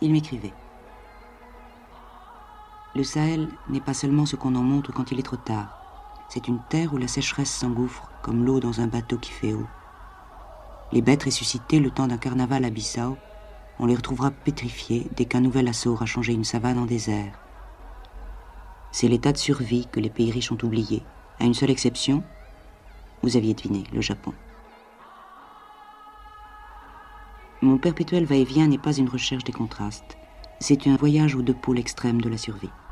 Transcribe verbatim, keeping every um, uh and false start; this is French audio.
Il m'écrivait. Le Sahel n'est pas seulement ce qu'on en montre quand il est trop tard. C'est une terre où la sécheresse s'engouffre comme l'eau dans un bateau qui fait eau. Les bêtes ressuscitées le temps d'un carnaval à Bissau, on les retrouvera pétrifiées dès qu'un nouvel assaut aura changé une savane en désert. C'est l'état de survie que les pays riches ont oublié, à une seule exception, vous aviez deviné, le Japon. Mon perpétuel va-et-vient n'est pas une recherche des contrastes, c'est un voyage aux deux pôles extrêmes de la survie.